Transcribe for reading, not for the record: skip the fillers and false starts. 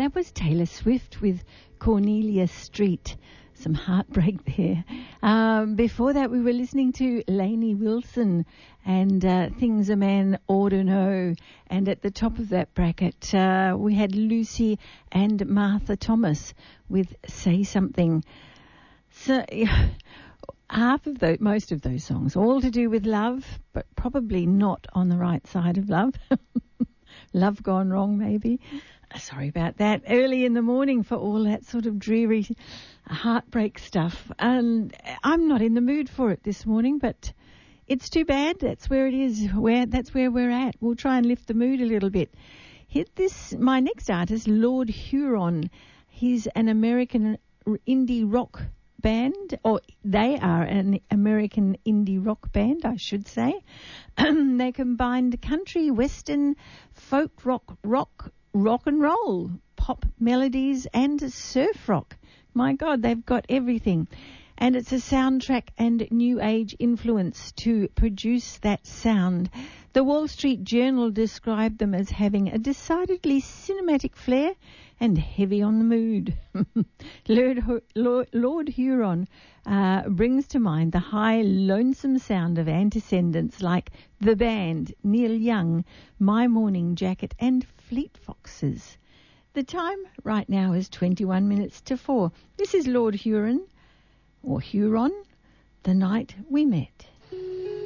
that was Taylor Swift with Cornelia Street. Some heartbreak there. Before that, we were listening to Lainey Wilson and Things a Man Ought to Know. And at the top of that bracket, we had Lucy and Martha Thomas with Say Something. So most of those songs, all to do with love, but probably not on the right side of love. Love gone wrong, maybe. Sorry about that. Early in the morning for all that sort of dreary heartbreak stuff. And I'm not in the mood for it this morning, but it's too bad. That's where it is. That's where we're at. We'll try and lift the mood a little bit. My next artist, Lord Huron. He's an American indie rock band, or they are an American indie rock band, I should say. They combined country, western, folk rock and roll, pop melodies and surf rock. My God, they've got everything. And it's a soundtrack and new age influence to produce that sound. The Wall Street Journal described them as having a decidedly cinematic flair and heavy on the mood. Lord Huron brings to mind the high, lonesome sound of antecedents like The Band, Neil Young, My Morning Jacket and Fleet Foxes. The time right now is 21 minutes to 4. This is Lord Huron, or Huron, The Night We Met.